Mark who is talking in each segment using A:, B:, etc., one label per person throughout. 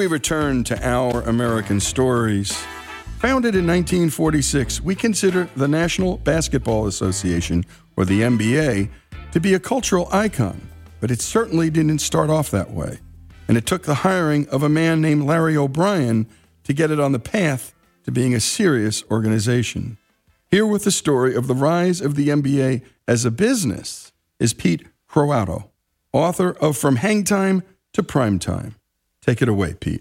A: we return to Our American Stories. Founded in 1946, we consider the National Basketball Association, or the NBA, to be a cultural icon, but it certainly didn't start off that way. And it took the hiring of a man named Larry O'Brien to get it on the path to being a serious organization. Here with the story of the rise of the NBA as a business is Pete Croatto, author of From Hang Time to Prime Time. Take it away, Pete.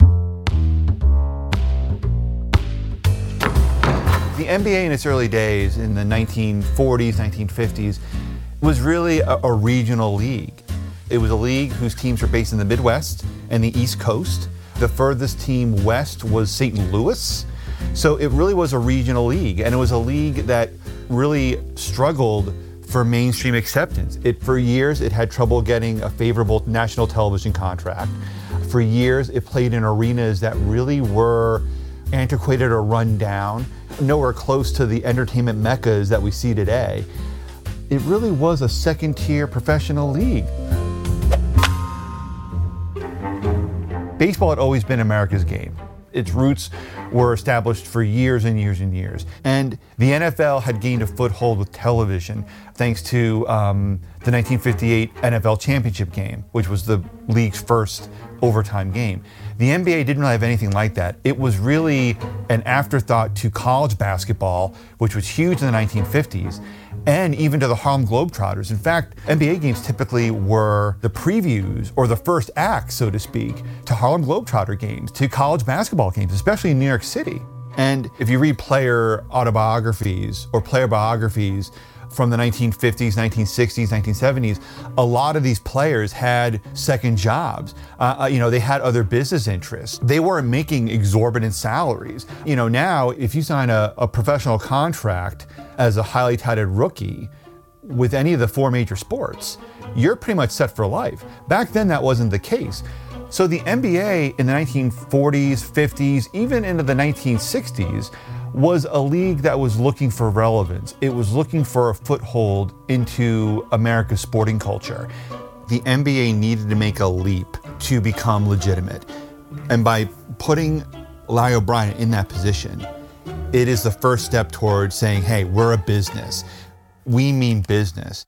B: The NBA in its early days, in the 1940s, 1950s, was really a regional league. It was a league whose teams were based in the Midwest and the East Coast. The furthest team west was St. Louis. So it really was a regional league, and it was a league that really struggled for mainstream acceptance. For years, it had trouble getting a favorable national television contract. For years, it played in arenas that really were antiquated or run down, nowhere close to the entertainment meccas that we see today. It really was a second-tier professional league. Baseball had always been America's game. Its roots were established for years and years and years. And the NFL had gained a foothold with television thanks to the 1958 NFL championship game, which was the league's first overtime game. The NBA didn't really have anything like that. It was really an afterthought to college basketball, which was huge in the 1950s, and even to the Harlem Globetrotters. In fact, NBA games typically were the previews or the first act, so to speak, to Harlem Globetrotter games, to college basketball games, especially in New York City. And if you read player autobiographies or player biographies from the 1950s, 1960s, 1970s, a lot of these players had second jobs. They had other business interests. They weren't making exorbitant salaries. Now, if you sign a professional contract as a highly touted rookie with any of the four major sports, you're pretty much set for life. Back then, that wasn't the case. So the NBA in the 1940s, 50s, even into the 1960s, was a league that was looking for relevance. It was looking for a foothold into America's sporting culture. The NBA needed to make a leap to become legitimate. And by putting Larry O'Brien in that position, it is the first step towards saying, hey, we're a business. We mean business.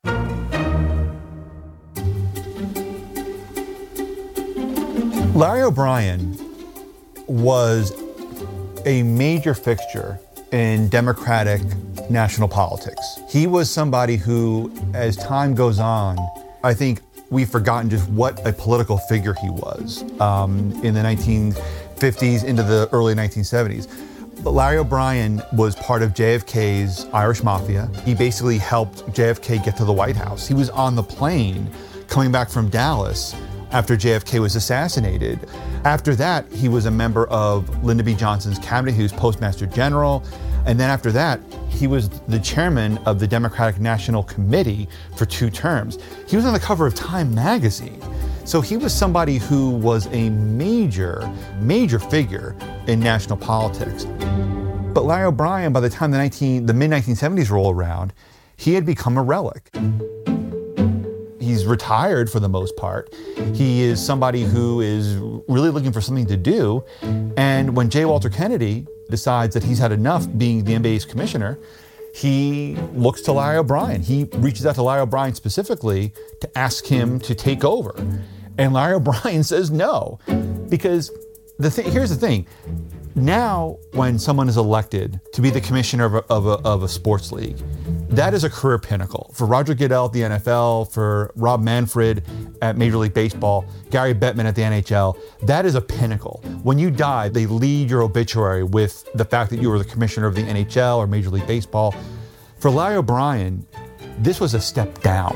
B: Larry O'Brien was a major fixture in Democratic national politics. He was somebody who, as time goes on, I think we've forgotten just what a political figure he was in the 1950s into the early 1970s. But Larry O'Brien was part of JFK's Irish Mafia. He basically helped JFK get to the White House. He was on the plane coming back from Dallas after JFK was assassinated. After that, he was a member of Lyndon B. Johnson's cabinet. He was Postmaster General. And then after that, he was the chairman of the Democratic National Committee for 2 terms. He was on the cover of Time magazine. So he was somebody who was a major, major figure in national politics. But Larry O'Brien, by the time the mid-1970s roll around, he had become a relic. He's retired for the most part. He is somebody who is really looking for something to do. And when J. Walter Kennedy decides that he's had enough being the NBA's commissioner, he looks to Larry O'Brien. He reaches out to Larry O'Brien specifically to ask him to take over. And Larry O'Brien says no, because here's the thing. Now, when someone is elected to be the commissioner of a sports league, that is a career pinnacle. For Roger Goodell at the NFL, for Rob Manfred at Major League Baseball, Gary Bettman at the NHL, that is a pinnacle. When you die, they lead your obituary with the fact that you were the commissioner of the NHL or Major League Baseball. For Larry O'Brien, this was a step down.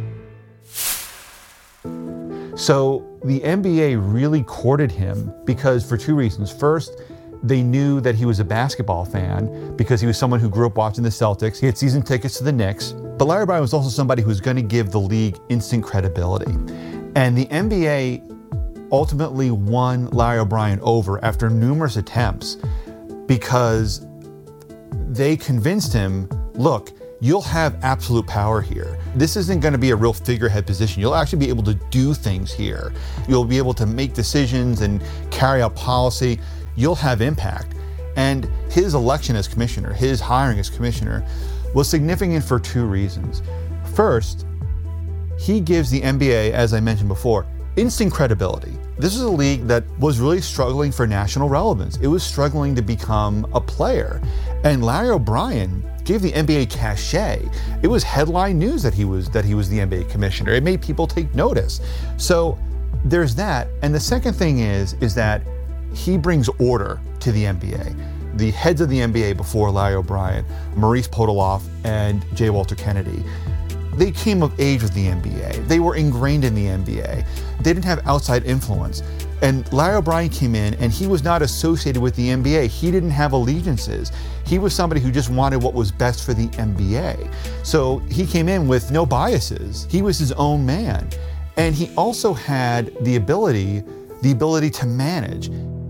B: So the NBA really courted him because for 2 reasons. First, they knew that he was a basketball fan because he was someone who grew up watching the Celtics. He had season tickets to the Knicks. But Larry O'Brien was also somebody who was going to give the league instant credibility. And the NBA ultimately won Larry O'Brien over after numerous attempts because they convinced him, look, you'll have absolute power here. This isn't going to be a real figurehead position. You'll actually be able to do things here. You'll be able to make decisions and carry out policy. You'll have impact. And his election as commissioner, his hiring as commissioner, was significant for two reasons. First, he gives the NBA, as I mentioned before, instant credibility. This is a league that was really struggling for national relevance. It was struggling to become a player. And Larry O'Brien gave the NBA cachet. It was headline news that he was the NBA commissioner. It made people take notice. So there's that. And the second thing is that he brings order to the NBA. The heads of the NBA before Larry O'Brien, Maurice Podoloff and J. Walter Kennedy, they came of age with the NBA. They were ingrained in the NBA. They didn't have outside influence. And Larry O'Brien came in and he was not associated with the NBA. He didn't have allegiances. He was somebody who just wanted what was best for the NBA. So he came in with no biases. He was his own man. And he also had the ability to manage.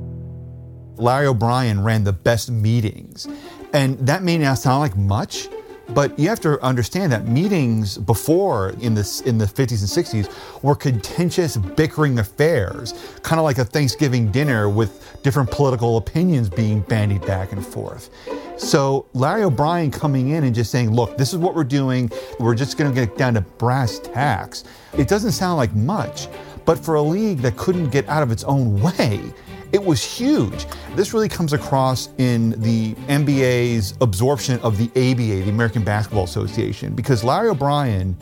B: Larry O'Brien ran the best meetings. And that may not sound like much, but you have to understand that meetings before in the 50s and 60s were contentious, bickering affairs, kind of like a Thanksgiving dinner with different political opinions being bandied back and forth. So Larry O'Brien coming in and just saying, look, this is what we're doing. We're just going to get down to brass tacks. It doesn't sound like much, but for a league that couldn't get out of its own way, it was huge. This really comes across in the NBA's absorption of the ABA, the American Basketball Association, because Larry O'Brien,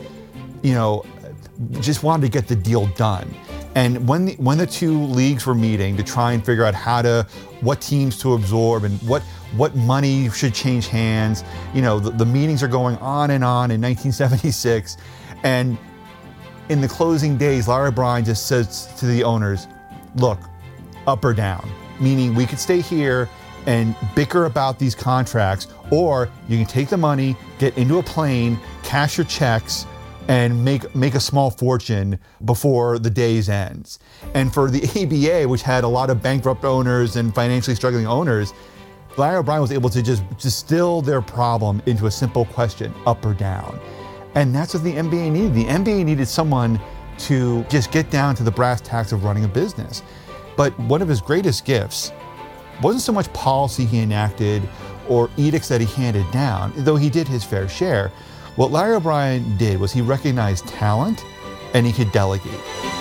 B: just wanted to get the deal done. And when the two leagues were meeting to try and figure out what teams to absorb and what money should change hands, the meetings are going on in 1976. And in the closing days, Larry O'Brien just says to the owners, look, up or down, meaning we could stay here and bicker about these contracts, or you can take the money, get into a plane, cash your checks, and make a small fortune before the day's ends. And for the ABA, which had a lot of bankrupt owners and financially struggling owners, Larry O'Brien was able to just distill their problem into a simple question, up or down. And that's what the NBA needed. The NBA needed someone to just get down to the brass tacks of running a business. But one of his greatest gifts wasn't so much policy he enacted or edicts that he handed down, though he did his fair share. What Larry O'Brien did was he recognized talent and he could delegate.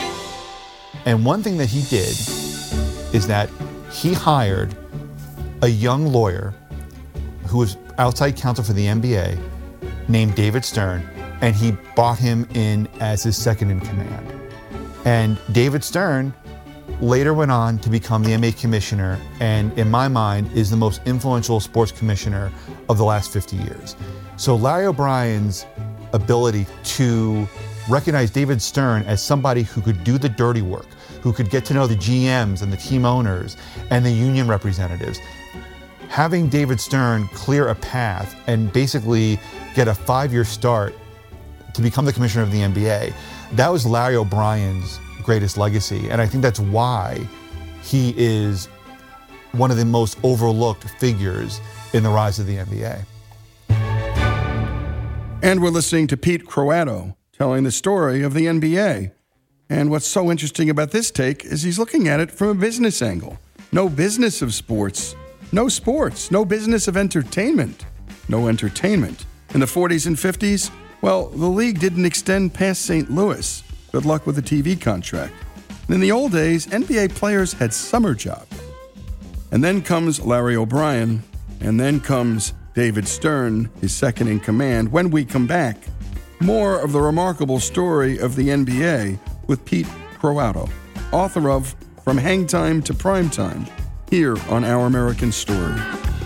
B: And one thing that he did is that he hired a young lawyer who was outside counsel for the NBA named David Stern, and he brought him in as his second in command. And David Stern later went on to become the NBA commissioner, and in my mind is the most influential sports commissioner of the last 50 years. So Larry O'Brien's ability to recognize David Stern as somebody who could do the dirty work, who could get to know the GMs and the team owners and the union representatives, having David Stern clear a path and basically get a 5-year start to become the commissioner of the NBA, that was Larry O'Brien's greatest legacy. And I think that's why he is one of the most overlooked figures in the rise of the NBA.
A: And we're listening to Pete Croatto telling the story of the NBA. And what's so interesting about this take is he's looking at it from a business angle. No business of sports, no sports, no business of entertainment, no entertainment. In the 40s and 50s, well, the league didn't extend past St. Louis. Good luck with the TV contract. And in the old days, NBA players had summer jobs. And then comes Larry O'Brien, and then comes David Stern, his second in command. When we come back, more of the remarkable story of the NBA with Pete Croatto, author of From Hang Time to Prime Time, here on Our American Story.